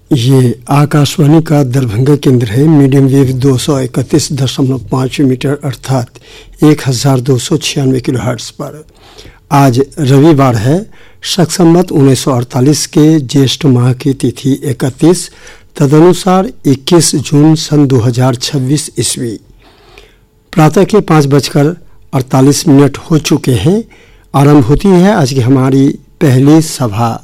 ये आकाशवाणी का दरभंगा केंद्र है। मीडियम वेव 231.5 मीटर अर्थात 1296 किलोहर्ट्ज़ पर। आज रविवार है। शक संवत 1948 के ज्येष्ठ माह की तिथि 31, तदनुसार 21 जून सन 2026 ईस्वी। प्रातः के 5:48 हो चुके हैं। आरंभ होती है आज की हमारी पहली सभा।